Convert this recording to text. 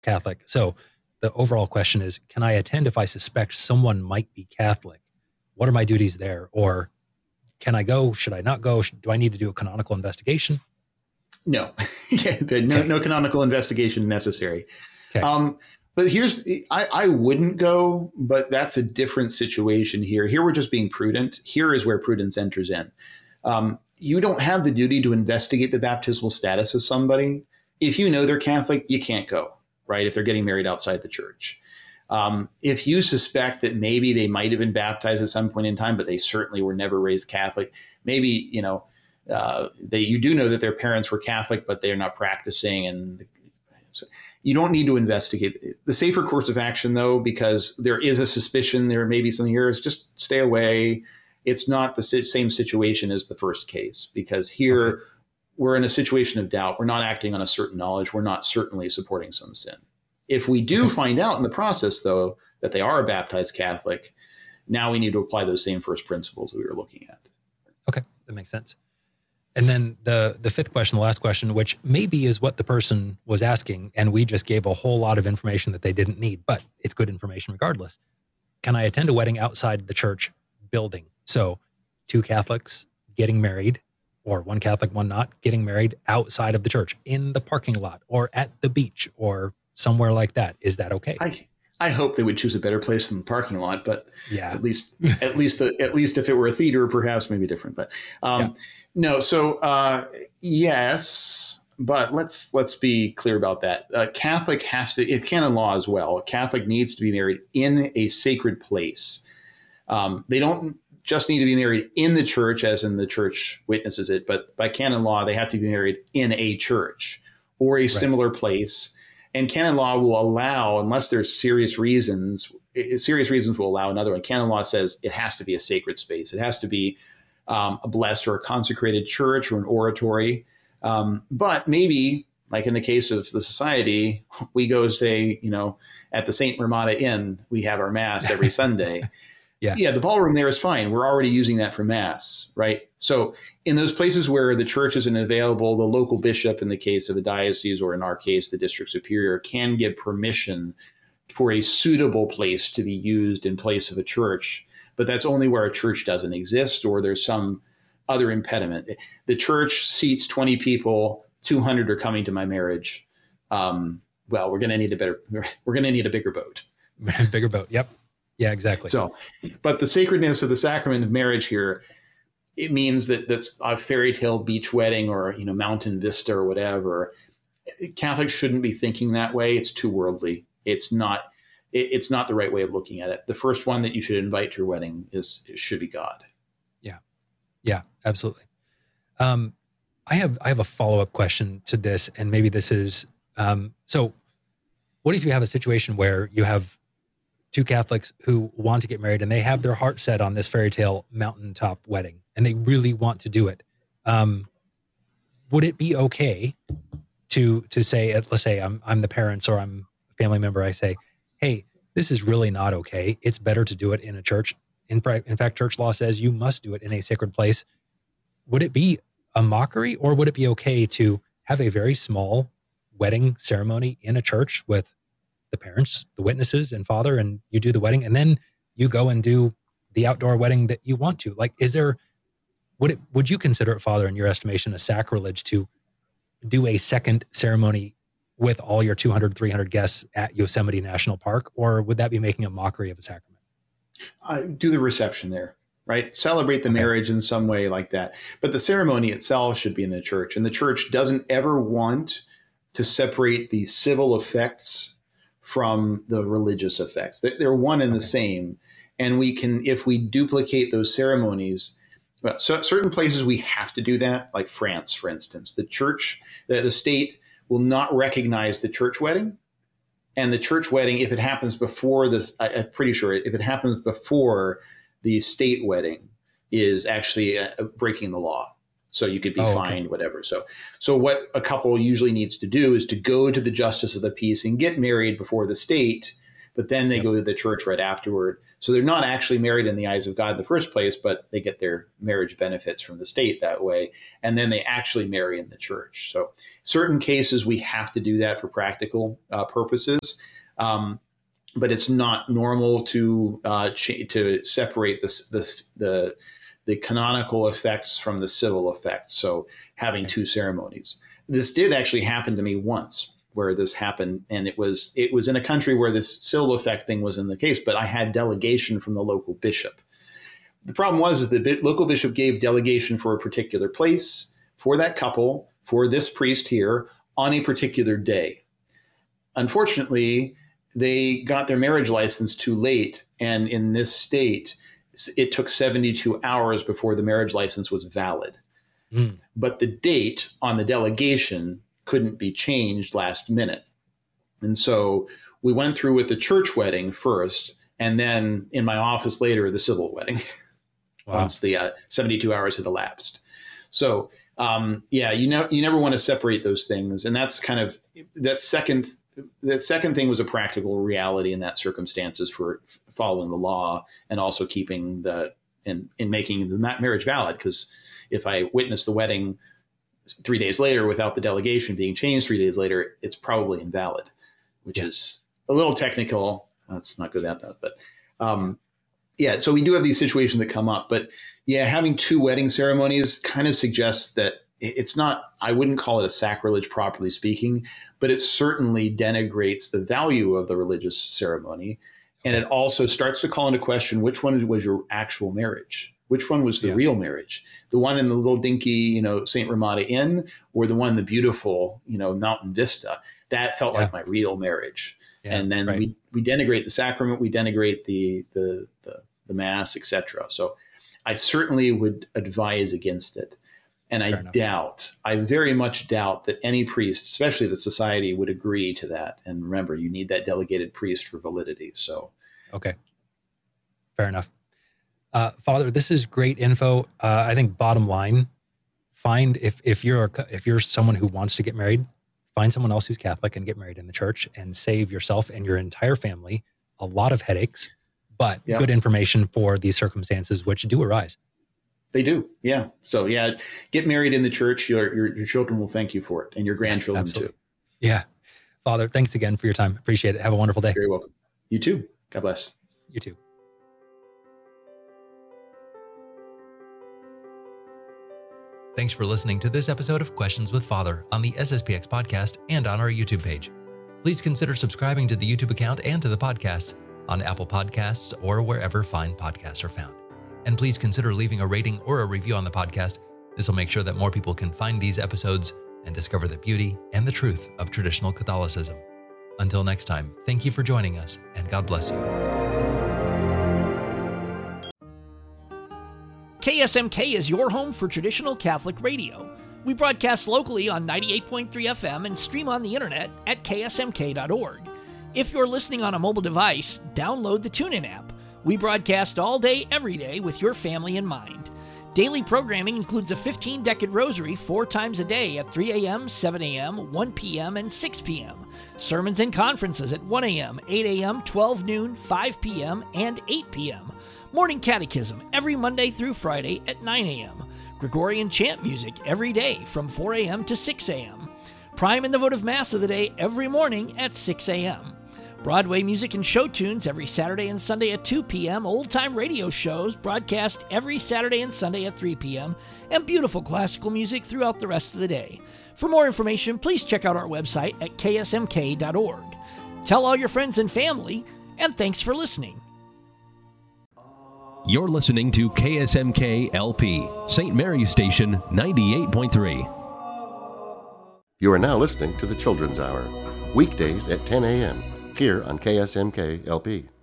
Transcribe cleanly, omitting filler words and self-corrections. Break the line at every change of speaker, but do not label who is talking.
Catholic. So the overall question is, can I attend if I suspect someone might be Catholic? What are my duties there? Or can I go? Should I not go? Do I need to do a canonical investigation?
No, no canonical investigation necessary.
Okay.
But I wouldn't go, but that's a different situation here. Here we're just being prudent. Here is where prudence enters in. You don't have the duty to investigate the baptismal status of somebody. If you know they're Catholic, you can't go, right? If they're getting married outside the church. If you suspect that maybe they might have been baptized at some point in time, but they certainly were never raised Catholic, maybe, you do know that their parents were Catholic, but they're not practicing, and so you don't need to investigate. The safer course of action, though, because there is a suspicion there may be something here, is just stay away. It's not the same situation as the first case, because here we're in a situation of doubt. We're not acting on a certain knowledge. We're not certainly supporting some sin. If we do find out in the process, though, that they are a baptized Catholic, now we need to apply those same first principles that we were looking at.
Okay, that makes sense. And then the fifth question, the last question, which maybe is what the person was asking, and we just gave a whole lot of information that they didn't need, but it's good information regardless. Can I attend a wedding outside the church building? So 2 Catholics getting married, or 1 Catholic, 1 not, getting married outside of the church, in the parking lot, or at the beach, or somewhere like that. Is that okay?
I hope they would choose a better place than the parking lot, but at least if it were a theater, perhaps maybe different. But no, so yes, but let's be clear about that. Catholic has to, it's canon law as well. A Catholic needs to be married in a sacred place. They don't just need to be married in the church, as in the church witnesses it, but by canon law, they have to be married in a church or a similar place. And canon law will allow, unless there's serious reasons will allow another one. Canon law says it has to be a sacred space. It has to be a blessed or a consecrated church or an oratory. But maybe, like in the case of the society, we go, say, at the St. Ramada Inn, we have our Mass every Sunday. Yeah, the ballroom there is fine. We're already using that for Mass, right? So in those places where the church isn't available, the local bishop, in the case of a diocese, or in our case, the district superior, can give permission for a suitable place to be used in place of a church. But that's only where a church doesn't exist, or there's some other impediment. The church seats 20 people, 200 are coming to my marriage. Well, we're going to need a bigger boat.
Bigger boat. Yep. Yeah, exactly.
So, but the sacredness of the sacrament of marriage here, it means that that's a fairy tale beach wedding or, mountain vista or whatever. Catholics shouldn't be thinking that way. It's too worldly. It's not the right way of looking at it. The first one that you should invite to your wedding should be God.
Yeah, absolutely. I have a follow-up question to this, and maybe this is, so what if you have a situation where you have 2 Catholics who want to get married and they have their heart set on this fairy tale mountaintop wedding and they really want to do it? Would it be okay to say, let's say I'm the parents or I'm a family member, I say, hey, this is really not okay. It's better to do it in a church. In fact, church law says you must do it in a sacred place. Would it be a mockery, or would it be okay to have a very small wedding ceremony in a church with the parents, the witnesses, and father, and you do the wedding, and then you go and do the outdoor wedding that you want to? Like, would you consider it, Father, in your estimation, a sacrilege to do a second ceremony with all your 200, 300 guests at Yosemite National Park, or would that be making a mockery of a sacrament?
Do the reception there, right? Celebrate the marriage in some way like that. But the ceremony itself should be in the church, and the church doesn't ever want to separate the civil effects from the religious effects. They're one and the same. And we can, if we duplicate those ceremonies, so certain places we have to do that, like France, for instance. The state will not recognize the church wedding. And the church wedding, if it happens before this, I'm pretty sure if it happens before the state wedding, is actually breaking the law. So you could be fined, whatever. So what a couple usually needs to do is to go to the justice of the peace and get married before the state, but then they go to the church right afterward. So they're not actually married in the eyes of God in the first place, but they get their marriage benefits from the state that way. And then they actually marry in the church. So certain cases, we have to do that for practical purposes. But it's not normal to separate the canonical effects from the civil effects. So having two ceremonies. This did actually happen to me once, where this happened, and it was in a country where this civil effect thing wasn't the case, but I had delegation from the local bishop. The problem was the local bishop gave delegation for a particular place, for that couple, for this priest here, on a particular day. Unfortunately, they got their marriage license too late, and in this state, it took 72 hours before the marriage license was valid. But the date on the delegation couldn't be changed last minute. And so we went through with the church wedding first, and then in my office later, the civil wedding, once the 72 hours had elapsed. So, you never want to separate those things. And that's kind of that second thing was a practical reality in that circumstances for following the law and also keeping in making the marriage valid. Because if I witnessed the wedding 3 days later without the delegation being changed 3 days later, it's probably invalid, which is a little technical. Let's not go that bad, but so we do have these situations that come up. But having two wedding ceremonies kind of suggests that it's not, I wouldn't call it a sacrilege, properly speaking, but it certainly denigrates the value of the religious ceremony. And it also starts to call into question, which one was your actual marriage? Which one was the real marriage? The one in the little dinky, St. Ramada Inn, or the one in the beautiful, Mountain Vista? That felt like my real marriage. Yeah, and then we denigrate the sacrament, we denigrate the mass, etc. So I certainly would advise against it. And I very much doubt that any priest, especially the society, would agree to that. And remember, you need that delegated priest for validity. So,
okay, fair enough. Father, this is great info. I think bottom line, find if you're someone who wants to get married, find someone else who's Catholic and get married in the church and save yourself and your entire family a lot of headaches, but good information for these circumstances which do arise.
They do. Yeah. So get married in the church. Your children will thank you for it, and your grandchildren too.
Yeah. Father, thanks again for your time. Appreciate it. Have a wonderful day.
You're very welcome. You too. God bless.
You too. Thanks for listening to this episode of Questions with Father on the SSPX podcast and on our YouTube page. Please consider subscribing to the YouTube account and to the podcasts on Apple Podcasts or wherever fine podcasts are found. And please consider leaving a rating or a review on the podcast. This will make sure that more people can find these episodes and discover the beauty and the truth of traditional Catholicism. Until next time, thank you for joining us, and God bless you.
KSMK is your home for traditional Catholic radio. We broadcast locally on 98.3 FM and stream on the internet at ksmk.org. If you're listening on a mobile device, download the TuneIn app. We broadcast all day, every day with your family in mind. Daily programming includes a 15-decade rosary 4 times a day at 3 a.m., 7 a.m., 1 p.m., and 6 p.m. Sermons and conferences at 1 a.m., 8 a.m., 12 noon, 5 p.m., and 8 p.m. Morning catechism every Monday through Friday at 9 a.m. Gregorian chant music every day from 4 a.m. to 6 a.m. Prime and the votive Mass of the day every morning at 6 a.m. Broadway music and show tunes every Saturday and Sunday at 2 p.m., old-time radio shows broadcast every Saturday and Sunday at 3 p.m., and beautiful classical music throughout the rest of the day. For more information, please check out our website at ksmk.org. Tell all your friends and family, and thanks for listening.
You're listening to KSMK LP, St. Mary's Station 98.3.
You are now listening to the Children's Hour, weekdays at 10 a.m. here on KSMK LP.